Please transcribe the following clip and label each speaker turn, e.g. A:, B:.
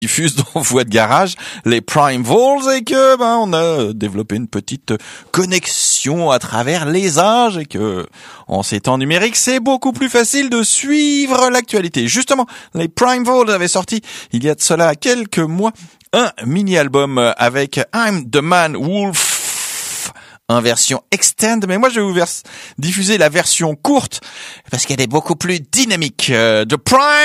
A: diffuse dans Voix de Garage les Prime Vols et que on a développé une petite connexion à travers les âges et que en ces temps numériques c'est beaucoup plus facile de suivre l'actualité. Justement, les Prime Vols avaient sorti il y a de cela quelques mois un mini-album avec I'm the Man Wolf en version extend, mais moi je vais vous diffuser la version courte parce qu'elle est beaucoup plus dynamique. The Prime